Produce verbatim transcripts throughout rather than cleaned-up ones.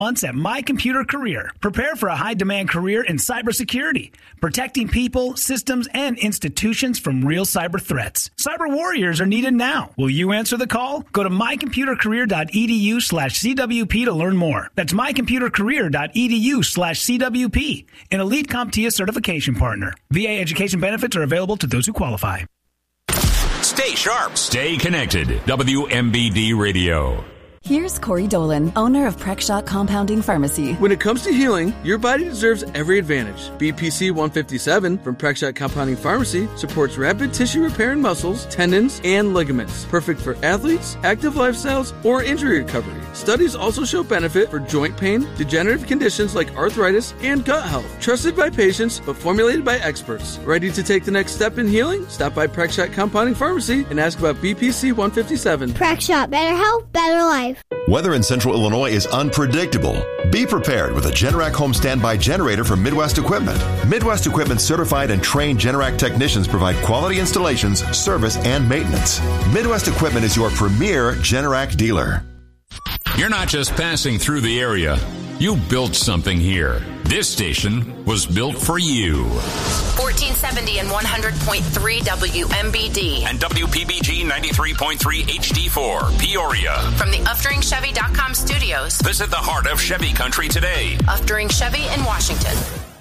Months at My Computer Career. Prepare for a high-demand career in cybersecurity, protecting people, systems, and institutions from real cyber threats. Cyber warriors are needed now. Will you answer the call? Go to mycomputercareer.edu slash CWP to learn more. That's mycomputercareer.edu slash CWP, an Elite CompTIA certification partner. V A education benefits are available to those who qualify. Stay sharp. Stay connected. W M B D Radio. Here's Corey Dolan, owner of Prexshot Compounding Pharmacy. When it comes to healing, your body deserves every advantage. B P C one fifty-seven from Prexshot Compounding Pharmacy supports rapid tissue repair in muscles, tendons, and ligaments. Perfect for athletes, active lifestyles, or injury recovery. Studies also show benefit for joint pain, degenerative conditions like arthritis, and gut health. Trusted by patients, but formulated by experts. Ready to take the next step in healing? Stop by Prexshot Compounding Pharmacy and ask about B P C one fifty-seven. Prexshot, better health, better life. Weather in central Illinois is unpredictable. Be prepared with a Generac home standby generator from Midwest Equipment. Midwest Equipment certified and trained Generac technicians provide quality installations, service, and maintenance. Midwest Equipment is your premier Generac dealer. You're not just passing through the area. You built something here. This station was built for you. fourteen seventy and one hundred point three W M B D. And W P B G ninety-three point three H D four, Peoria. From the Uftering Chevy dot com studios. Visit the heart of Chevy country today. Uftering Chevy in Washington.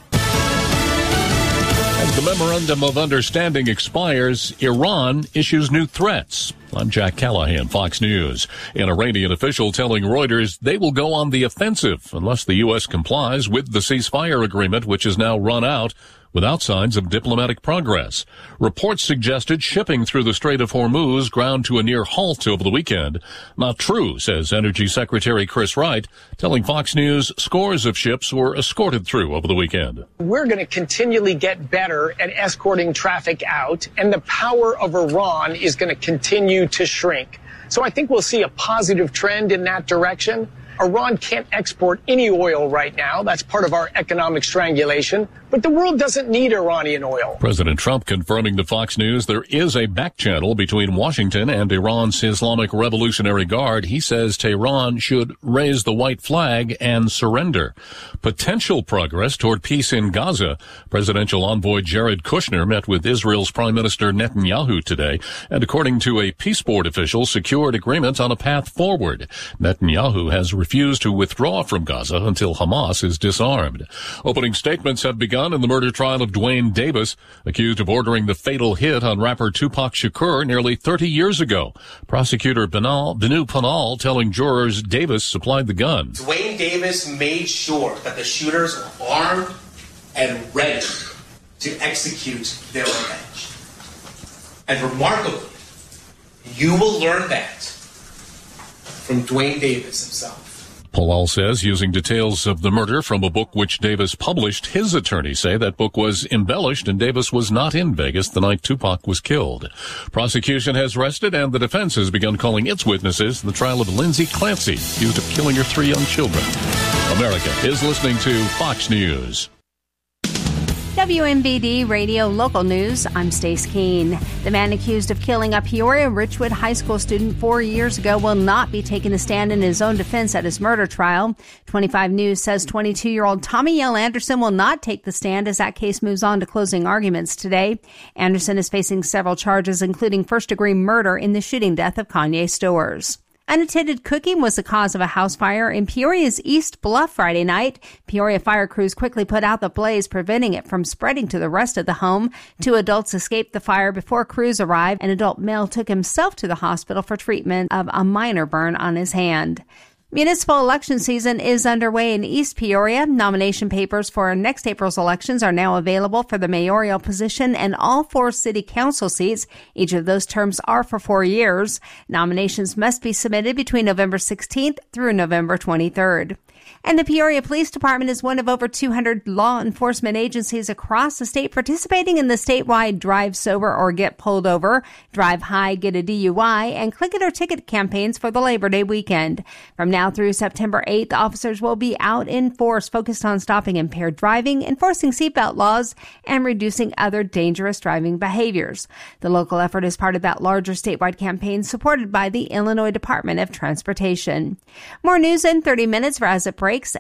As the Memorandum of Understanding expires, Iran issues new threats. I'm Jack Callahan, Fox News. An Iranian official telling Reuters they will go on the offensive unless the U S complies with the ceasefire agreement, which is now run out, without signs of diplomatic progress. Reports suggested shipping through the Strait of Hormuz ground to a near halt over the weekend. Not true, says Energy Secretary Chris Wright, telling Fox News scores of ships were escorted through over the weekend. We're going to continually get better at escorting traffic out, and the power of Iran is going to continue to shrink. So I think we'll see a positive trend in that direction. Iran can't export any oil right now. That's part of our economic strangulation. But the world doesn't need Iranian oil. President Trump confirming to Fox News there is a back channel between Washington and Iran's Islamic Revolutionary Guard. He says Tehran should raise the white flag and surrender. Potential progress toward peace in Gaza. Presidential envoy Jared Kushner met with Israel's Prime Minister Netanyahu today, and according to a peace board official, secured agreement on a path forward. Netanyahu has refused to withdraw from Gaza until Hamas is disarmed. Opening statements have begun in the murder trial of Duane Davis, accused of ordering the fatal hit on rapper Tupac Shakur nearly thirty years ago. Prosecutor Benal, Benu Panal telling jurors Davis supplied the gun. Duane Davis made sure that the shooters were armed and ready to execute their revenge. And remarkably, you will learn that from Duane Davis himself. Palal says, using details of the murder from a book which Davis published, his attorneys say that book was embellished and Davis was not in Vegas the night Tupac was killed. Prosecution has rested and the defense has begun calling its witnesses in the trial of Lindsay Clancy, accused of killing her three young children. America is listening to Fox News. W M B D Radio Local News, I'm Stace Keene. The man accused of killing a Peoria Richwood High School student four years ago will not be taking a stand in his own defense at his murder trial. twenty-five News says twenty-two-year-old Tommy Yell Anderson will not take the stand as that case moves on to closing arguments today. Anderson is facing several charges, including first-degree murder in the shooting death of Kanye Stowers. Unattended cooking was the cause of a house fire in Peoria's East Bluff Friday night. Peoria fire crews quickly put out the blaze, preventing it from spreading to the rest of the home. Two adults escaped the fire before crews arrived. An adult male took himself to the hospital for treatment of a minor burn on his hand. Municipal election season is underway in East Peoria. Nomination papers for next April's elections are now available for the mayoral position and all four city council seats. Each of those terms are for four years. Nominations must be submitted between November sixteenth through November twenty-third. And the Peoria Police Department is one of over two hundred law enforcement agencies across the state participating in the statewide Drive Sober or Get Pulled Over, Drive High, Get a D U I, and Click It or Ticket campaigns for the Labor Day weekend. From now Now through September eighth, officers will be out in force focused on stopping impaired driving, enforcing seatbelt laws, and reducing other dangerous driving behaviors. The local effort is part of that larger statewide campaign supported by the Illinois Department of Transportation. More news in thirty minutes for As It Breaks.